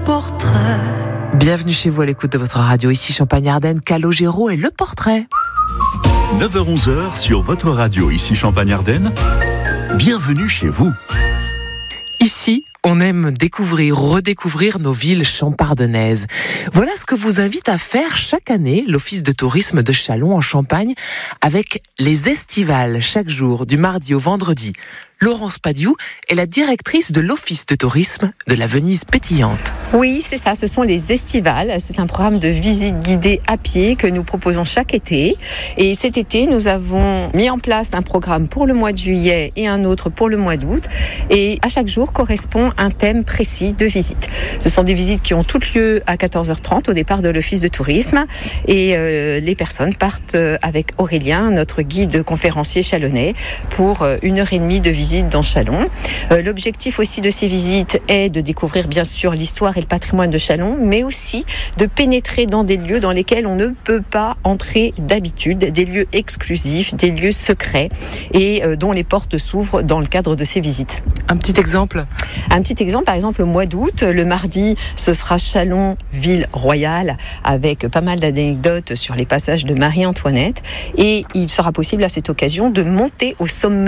portrait. Bienvenue chez vous à l'écoute de votre radio, ici Champagne-Ardenne, Calogero et le portrait. 9h-11h sur votre radio, ici Champagne-Ardenne. Bienvenue chez vous. Ici, on aime découvrir, redécouvrir nos villes champardonnaises. Voilà ce que vous invite à faire chaque année l'Office de tourisme de Châlons en Champagne avec les estivales chaque jour, du mardi au vendredi. Laurence Padiou est la directrice de l'Office de tourisme de la Venise pétillante. Oui, c'est ça, ce sont les estivales. C'est un programme de visite guidée à pied que nous proposons chaque été. Et cet été, nous avons mis en place un programme pour le mois de juillet et un autre pour le mois d'août. Et à chaque jour correspond un thème précis de visite. Ce sont des visites qui ont toutes lieu à 14h30 au départ de l'Office de tourisme. Et les personnes partent avec Aurélien, notre guide conférencier chalonnais, pour 1h30 de visite dans Châlons. L'objectif aussi de ces visites est de découvrir bien sûr l'histoire et le patrimoine de Châlons, mais aussi de pénétrer dans des lieux dans lesquels on ne peut pas entrer d'habitude, des lieux exclusifs, des lieux secrets et dont les portes s'ouvrent dans le cadre de ces visites. Un petit exemple ? Un petit exemple, par exemple, au mois d'août, le mardi, ce sera Châlons, ville royale, avec pas mal d'anecdotes sur les passages de Marie-Antoinette. Et il sera possible à cette occasion de monter au sommet